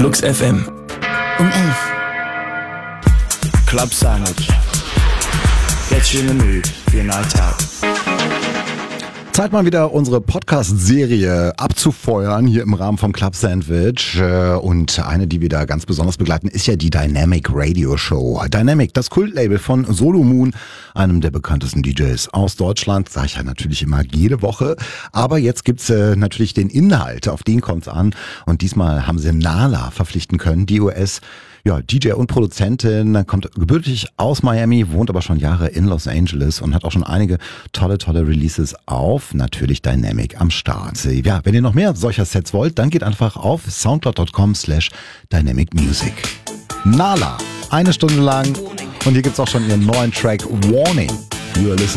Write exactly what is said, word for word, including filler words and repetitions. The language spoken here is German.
Flux F M. Um elf. Club Sandwich. Get you in the mood for your night out. Zeit mal wieder unsere Podcast-Serie abzufeuern hier im Rahmen vom Club Sandwich. Und eine, die wir da ganz besonders begleiten, ist ja die Dynamic Radio Show. Dynamic, das Kultlabel von Solo Moon, einem der bekanntesten D Js aus Deutschland. Sage ich ja natürlich immer jede Woche. Aber jetzt gibt's äh, natürlich den Inhalt, auf den kommt's an. Und diesmal haben sie Nala verpflichten können, die U S Ja, D J und Produzentin, kommt gebürtig aus Miami, wohnt aber schon Jahre in Los Angeles und hat auch schon einige tolle, tolle Releases auf natürlich Dynamic am Start. Ja, wenn ihr noch mehr solcher Sets wollt, dann geht einfach auf soundcloud.com slash Dynamic Music. Nala, eine Stunde lang und hier gibt's auch schon ihren neuen Track Warning. You are listening